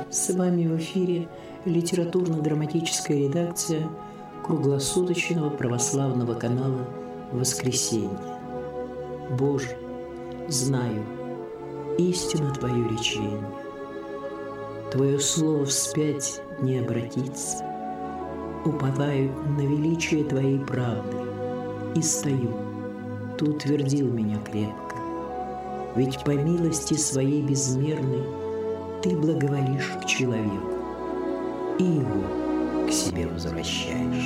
С вами в эфире литературно-драматическая редакция круглосуточного православного канала «Воскресенье». Боже, знаю, истину Твою речение, Твое слово вспять не обратится. Уповаю на величие Твоей правды и стою, Ты утвердил меня крепко. Ведь по милости Своей безмерной Ты благоволишь к человеку и его к себе возвращаешь.